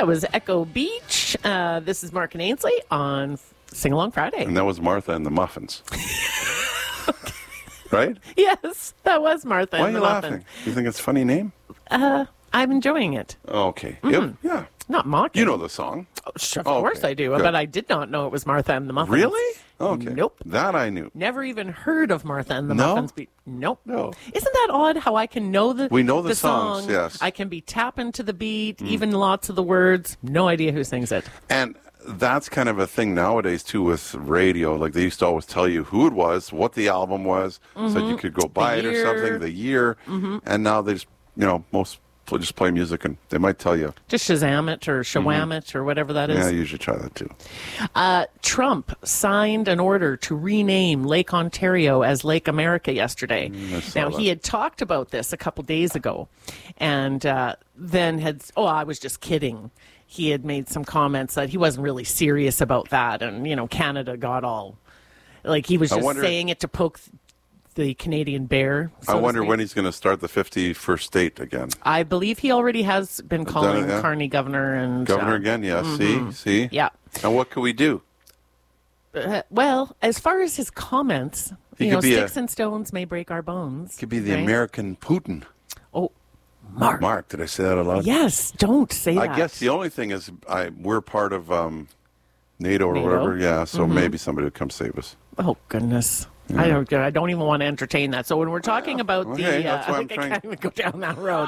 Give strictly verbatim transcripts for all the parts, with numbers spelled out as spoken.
That was Echo Beach. Uh, this is Mark and Ainsley on Sing Along Friday. And that was Martha and the Muffins. Right? Yes, that was Martha Why and are the you Muffin. laughing? You think it's a funny name? Uh, I'm enjoying it. Oh, okay. Mm-hmm. Yep. Yeah. Not mocking. You know the song. Oh, sure, of Oh, course okay. I do. Good. But I did not know it was Martha and the Muffins. Really? Okay. Nope. That I knew. Never even heard of Martha and the No? Muffins. Be- nope. No. Isn't that odd how I can know the We know the song, songs, yes. I can be tapping to the beat, even lots of the words. No idea who sings it. And that's kind of a thing nowadays, too, with radio. Like, they used to always tell you who it was, what the album was, so you could go buy it or year. something, the year. Mm-hmm. And now they just, you know, most people just play music, and they might tell you. Just Shazam it or Shawam it or whatever that is. Yeah, I usually try that, too. Uh, Trump signed an order to rename Lake Ontario as Lake America yesterday. Mm, I saw now, that. he had talked about this a couple days ago and uh, then had, oh, I was just kidding. He had made some comments that he wasn't really serious about that. And, you know, Canada got all, like he was I just wonder- saying it to poke the Canadian bear. so I to wonder speak. when he's going to start the fifty-first state again. I believe he already has been calling it, yeah. Carney governor and Governor uh, again, yeah. See? See? Yeah. And what can we do? Uh, well, as far as his comments, He you know, could be sticks a- and stones may break our bones. Could be the right? American Putin. Oh, Mark. Mark, did I say that a lot? Yes, don't say that. I guess the only thing is I we're part of um, NATO or NATO? whatever. Yeah, so maybe somebody would come save us. Oh goodness. I don't. I don't even want to entertain that. So when we're talking about Okay, the, uh, that's why I I'm think I trying- can't even go down that road.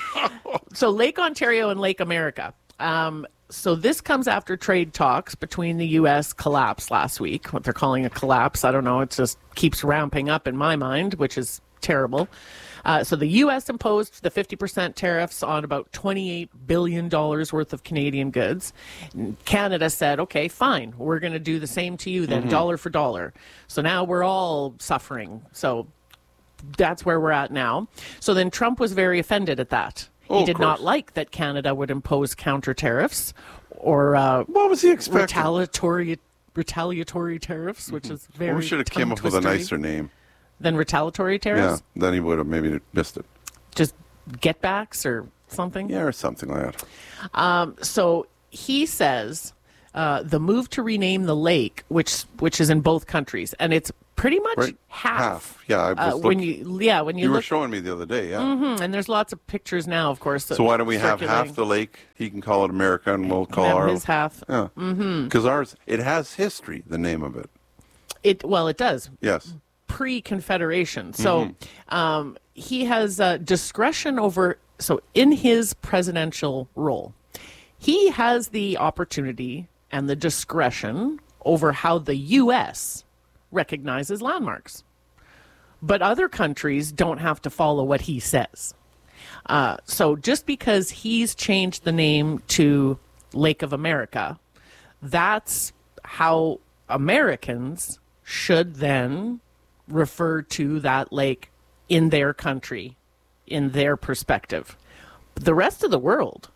So Lake Ontario and Lake America. Um, so this comes after trade talks between the U S collapsed last week. What they're calling a collapse, I don't know. It just keeps ramping up in my mind, which is terrible. Uh, so the U S imposed the fifty percent tariffs on about twenty-eight billion dollars worth of Canadian goods. Canada said, okay, fine, we're going to do the same to you then, Mm-hmm. dollar for dollar. So now we're all suffering. So that's where we're at now. So then Trump was very offended at that. Oh, he of did not course. like that Canada would impose counter tariffs or uh, What was he expecting? retaliatory retaliatory tariffs, which is very Well, we should have came up with a tongue-twistery. nicer name. Than retaliatory Yeah, tariffs? then he would have maybe missed it. Just get backs or something? Yeah, or something like that. So he says uh, the move to rename the lake, which which is in both countries, and it's pretty much Right? half. Half. Yeah, I Uh, was when look- you yeah when you, You were look showing me the other day, yeah. Mhm, and there's lots of pictures now, of course. So why don't we have half the lake? He can call it America, and we'll call have ours. his half? Yeah, because ours it has history. The name of it. It well, it does. Yes. Pre-Confederation. So um, he has uh, discretion over, so in his presidential role, he has the opportunity and the discretion over how the U S recognizes landmarks. But other countries don't have to follow what he says. Uh, so just because he's changed the name to Lake of America, that's how Americans should then refer to that lake in their country, in their perspective. But the rest of the world,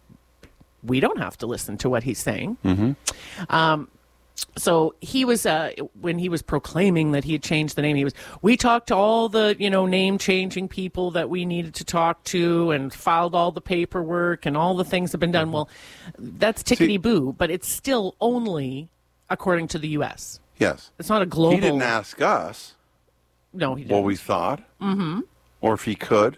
we don't have to listen to what he's saying. Um, so he was, uh, when he was proclaiming that he had changed the name, he was, we talked to all the, you know, name changing people that we needed to talk to and filed all the paperwork and all the things have been done. Well, that's tickety-boo, but it's still only according to the U S. Yes. It's not a global. He didn't ask us No, he didn't. what we thought, mm-hmm. or if he could.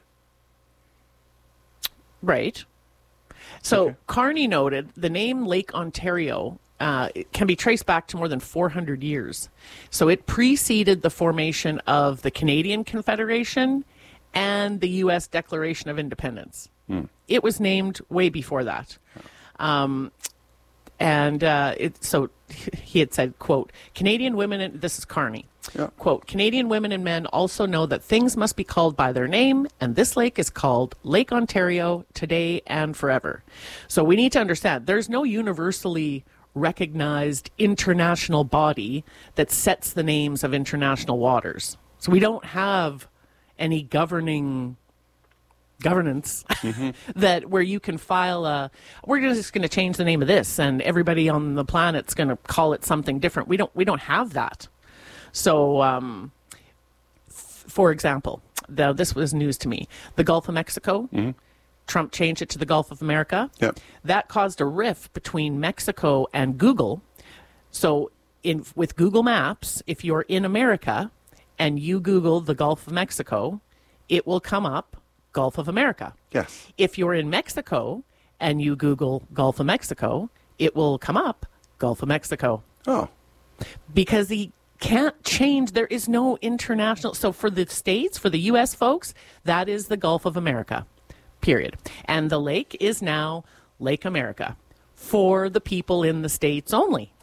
Right. So Okay. Carney noted the name Lake Ontario uh, it can be traced back to more than four hundred years. So it preceded the formation of the Canadian Confederation and the U S Declaration of Independence. It was named way before that. Um, and uh, it, so he had said, quote, Canadian women, and this is Carney, Yeah. quote, Canadian women and men also know that things must be called by their name, and this lake is called Lake Ontario today and forever. So we need to understand there's no universally recognized international body that sets the names of international waters. So we don't have any governing governance that where you can file a we're just going to change the name of this and everybody on the planet's going to call it something different. We don't we don't have that. So um, f- for example, the, this was news to me. The Gulf of Mexico, Trump changed it to the Gulf of America. Yep. That caused a rift between Mexico and Google. So in with Google Maps, if you're in America and you Google the Gulf of Mexico, it will come up Gulf of America. Yes. If you're in Mexico and you Google Gulf of Mexico, it will come up Gulf of Mexico. Oh. Because he can't change. There is no international. So for the States, for the U S folks, that is the Gulf of America, period. And the lake is now Lake America for the people in the States only.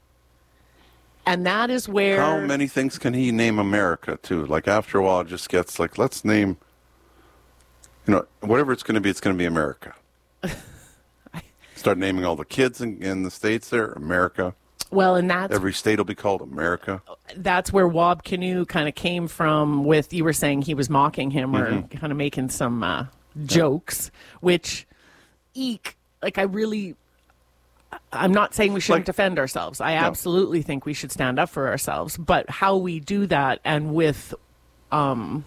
And that is where... How many things can he name America to? Like, after a while, it just gets like, let's name, you know, whatever it's going to be, it's going to be America. Start naming all the kids in, in the States there, America. Well, and that's... Every state will be called America. That's where Wob Canoe kind of came from with, you were saying he was mocking him or Mm-hmm. kind of making some uh, jokes, which, eek, like I really... I'm not saying we shouldn't Like- defend ourselves. I absolutely think we should stand up for ourselves. But how we do that and with, um,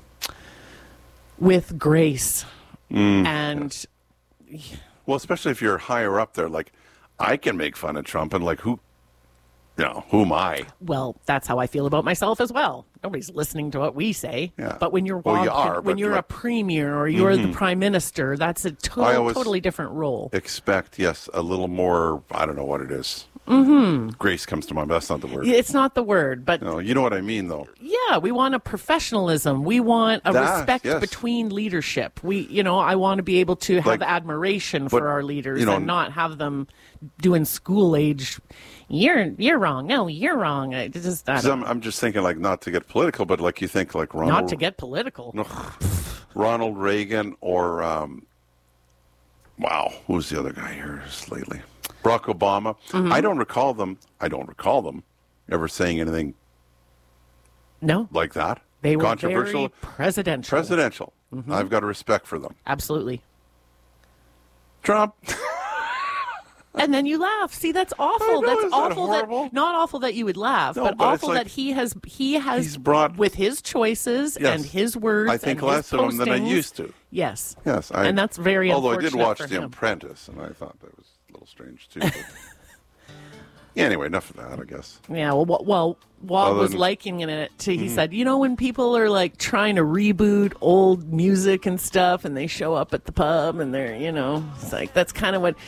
with grace Mm. and Well, especially if you're higher up there, like, I can make fun of Trump, and like, who, you know, who am I? well, that's how I feel about myself as well. Nobody's listening to what we say. Yeah. But when you're Well, you Wob- are, when but you're like- a premier or you're the prime minister, that's a to- I always- totally different role. Expect, yes, a little more, I don't know what it is. Mm-hmm. Grace comes to mind, but that's not the word. It's not the word, but No, you know what I mean, though. yeah, we want a professionalism. We want a That, respect yes. between leadership. We, you know, I want to be able to have Like, admiration but, for our leaders you know, and not have them doing school age. You're you're wrong. No, you're wrong. I just I 'Cause don't, I'm, I'm just thinking, like, not to get political, but like you think, like Ronald, not to get political. no, Ronald Reagan or, um, wow, who's the other guy here lately? Barack Obama. Mm-hmm. I don't recall them. I don't recall them ever saying anything No, like that. they were Controversial. very presidential. Presidential. Mm-hmm. I've got a respect for them. Absolutely. Trump. And then you laugh. See, that's awful. I know, that's isn't that awful. horrible? Not awful that you would laugh, No, but, but it's awful like that he has he has he's brought- with his choices Yes. and his words. I think and less his of them than I postings. used to. Yes. Yes, I, And that's very Although I did unfortunate watch for The him. Apprentice, and I thought that was a little strange too. But yeah, anyway, enough of that, I guess. Yeah, well, well, well Wob Other was than- likening it to, he said, you know, when people are like trying to reboot old music and stuff and they show up at the pub and they're, you know, it's like, that's kind of what,